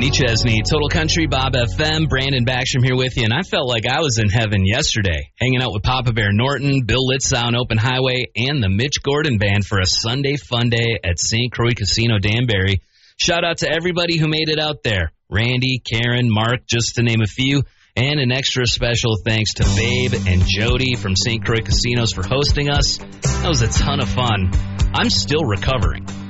Kenny Chesney, Total Country, Bob FM, Brandon Backstrom here with you, and I felt like I was in heaven yesterday, hanging out with Papa Bear Norton, Bill Litzow on Open Highway, and the Mitch Gordon Band for a Sunday fun day at St. Croix Casino Danbury. Shout out to everybody who made it out there. Randy, Karen, Mark, just to name a few, and an extra special thanks to Babe and Jody from St. Croix Casinos for hosting us. That was a ton of fun. I'm still recovering.